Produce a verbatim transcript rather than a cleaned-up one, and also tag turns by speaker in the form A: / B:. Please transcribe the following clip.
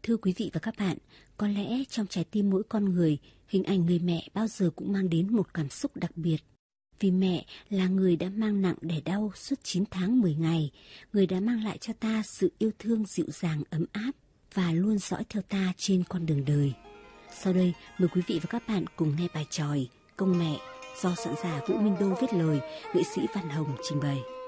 A: Thưa quý vị và các bạn, có lẽ trong trái tim mỗi con người, hình ảnh người mẹ bao giờ cũng mang đến một cảm xúc đặc biệt. Vì mẹ là người đã mang nặng đẻ đau suốt chín tháng mười ngày, người đã mang lại cho ta sự yêu thương dịu dàng ấm áp và luôn dõi theo ta trên con đường đời. Sau đây, mời quý vị và các bạn cùng nghe bài chòi Công Mẹ do soạn giả Vũ Minh Đô viết lời, nghệ sĩ Văn Hồng trình bày.